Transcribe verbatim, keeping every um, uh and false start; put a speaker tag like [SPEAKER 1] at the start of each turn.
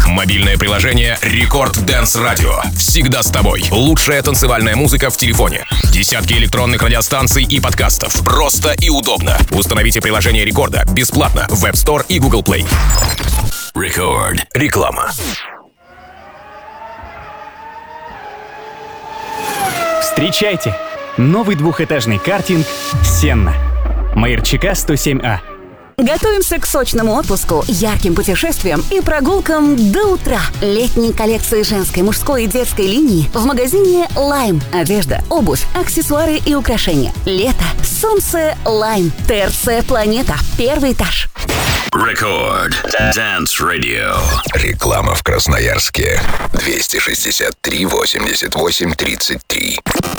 [SPEAKER 1] Мобильное приложение Рекорд Dance Radio. Всегда с тобой. Лучшая танцевальная музыка в телефоне. Десятки электронных радиостанций и подкастов. Просто и удобно. Установите приложение Рекорда бесплатно в App Store и Google Play. Рекорд. Реклама.
[SPEAKER 2] Встречайте! Новый двухэтажный картинг «Сенна». Маирчика сто семь А.
[SPEAKER 3] Готовимся к сочному отпуску, ярким путешествиям и прогулкам до утра. Летние коллекции женской, мужской и детской линии в магазине Lime. Одежда, обувь, аксессуары и украшения. Лето, солнце, Lime. ТРЦ «Планета». Первый этаж.
[SPEAKER 1] Рекорд Dance Radio.
[SPEAKER 4] Реклама в Красноярске. двести шестьдесят три восемьдесят восемь тридцать три.